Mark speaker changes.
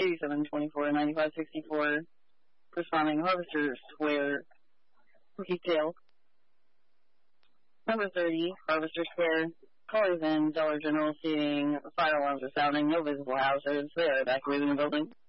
Speaker 1: 3724, 9564, responding Harvester Square, retail. Number 30, Harvester Square, callers in, Dollar General stating fire alarms are sounding, no visible houses, they are evacuating the building.